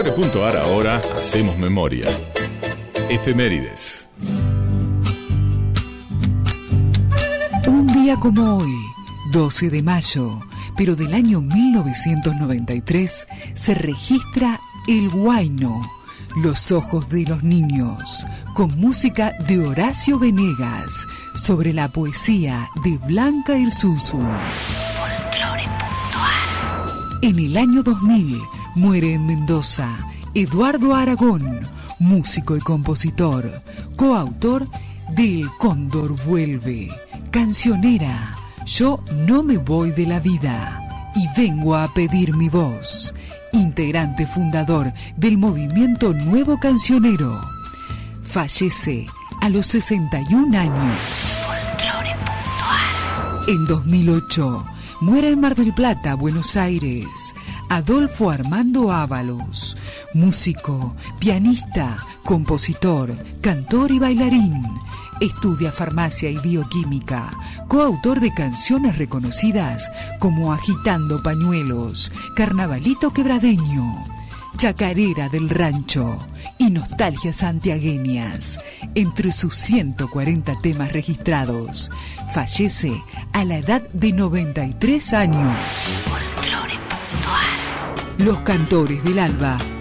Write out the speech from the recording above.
Folclore.ar ahora hacemos memoria. Efemérides. Un día como hoy, 12 de mayo, pero del año 1993, se registra El Huayno, Los ojos de los niños, con música de Horacio Venegas, sobre la poesía de Blanca Irsuzu. En el año 2000 muere en Mendoza Eduardo Aragón, músico y compositor, coautor de El Cóndor Vuelve, cancionera Yo no me voy de la vida y vengo a pedir mi voz, integrante fundador del movimiento Nuevo Cancionero. Fallece a los 61 años. En 2008 muere en Mar del Plata, Buenos Aires, Adolfo Armando Ábalos, músico, pianista, compositor, cantor y bailarín. Estudia farmacia y bioquímica, coautor de canciones reconocidas como Agitando Pañuelos, Carnavalito Quebradeño, Chacarera del Rancho y Nostalgias Santiagueñas. Entre sus 140 temas registrados, fallece a la edad de 93 años. Los Cantores del Alba